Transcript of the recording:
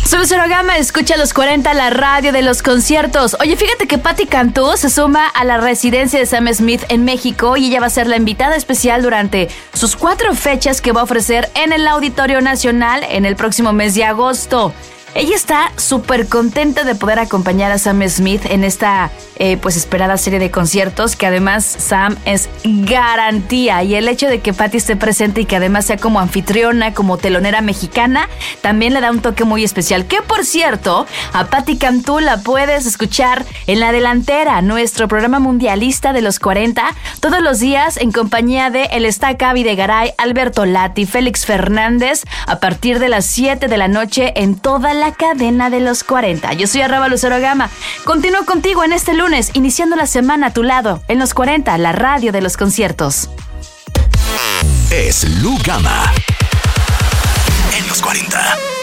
Soy Lucero Gama, escucha los 40, la radio de los conciertos. Oye, fíjate que Patti Cantú se suma a la residencia de Sam Smith en México y ella va a ser la invitada especial durante sus 4 fechas que va a ofrecer en el Auditorio Nacional en el próximo mes de agosto. Ella está súper contenta de poder acompañar a Sam Smith en esta pues esperada serie de conciertos, que además Sam es garantía, y el hecho de que Patti esté presente y que además sea como anfitriona, como telonera mexicana, también le da un toque muy especial. Que por cierto, a Patti Cantú la puedes escuchar en La Delantera, nuestro programa mundialista de los 40, todos los días en compañía de El Estaca, Videgaray, Alberto Lati, Félix Fernández, a partir de las 7 de la noche en toda la cadena de los 40. Yo soy @Lucero Gama. Continúo contigo en este lunes, iniciando la semana a tu lado, en los 40, la radio de los conciertos. Es Lu Gama en los 40.